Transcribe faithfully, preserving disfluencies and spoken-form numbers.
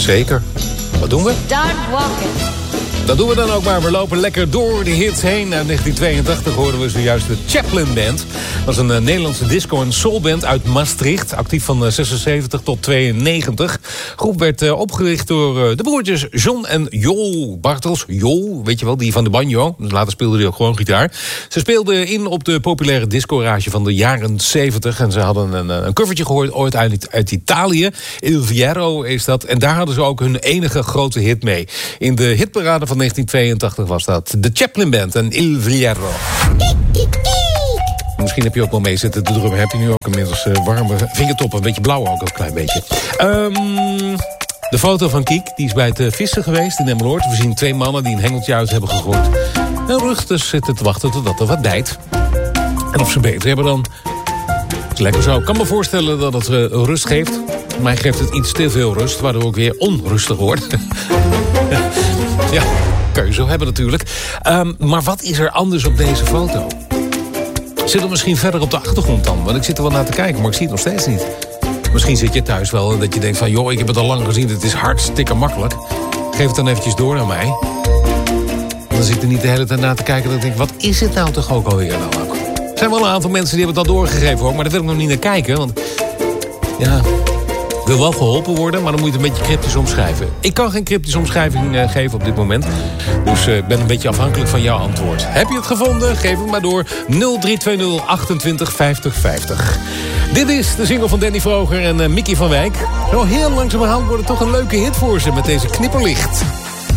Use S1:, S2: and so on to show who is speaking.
S1: Zeker. Wat doen we?
S2: Start walking.
S1: Dat doen we dan ook maar. We lopen lekker door de hits heen. Uit negentien tweeëntachtig hoorden we zojuist de Chaplin Band. Dat is een uh, Nederlandse disco- en soulband uit Maastricht. Actief van uh, zesenzeventig tot tweeënnegentig. De groep werd uh, opgericht door uh, de broertjes John en Jol Bartels. Jol, weet je wel, die van de banjo. Dus later speelde hij ook gewoon gitaar. Ze speelden in op de populaire discorage van de jaren zeventig. En ze hadden een, een covertje gehoord ooit uit, uit Italië. Il Viero is dat. En daar hadden ze ook hun enige grote hit mee. In de hitparade van negentien tweeëntachtig was dat. De Chaplin Band en Il Viero. Misschien heb je ook wel mee zitten te drummen. Heb je nu ook inmiddels uh, warme vingertoppen. Een beetje blauw ook, een klein beetje. Um, de foto van Kiek, die is bij het uh, vissen geweest in Emmeloord. We zien twee mannen die een hengeltje uit hebben gegooid. En rustig zitten te wachten totdat er wat dijt. En of ze beter hebben dan... is lekker zo. Ik kan me voorstellen dat het uh, rust geeft. Mij geeft het iets te veel rust, waardoor ik weer onrustig word. Ja, kan je zo hebben natuurlijk. Um, maar wat is er anders op deze foto? Zit er misschien verder op de achtergrond dan? Want ik zit er wel naar te kijken, maar ik zie het nog steeds niet. Misschien zit je thuis wel en dat je denkt van... joh, ik heb het al lang gezien, het is hartstikke makkelijk. Geef het dan eventjes door aan mij. Dan zit ik er niet de hele tijd naar te kijken... dat ik denk, wat is het nou toch ook alweer dan ook? Er zijn wel een aantal mensen die hebben het al doorgegeven hoor... maar daar wil ik nog niet naar kijken, want... ja... wil wel geholpen worden, maar dan moet je het een beetje cryptisch omschrijven. Ik kan geen cryptische omschrijving uh, geven op dit moment. Dus ik uh, ben een beetje afhankelijk van jouw antwoord. Heb je het gevonden? Geef het maar door. nul drie twee nul achtentwintig vijftig vijftig. Dit is de single van Danny Vroger en uh, Mickey van Wijk. Zo heel langzamerhand wordt het toch een leuke hit voor ze met deze knipperlicht.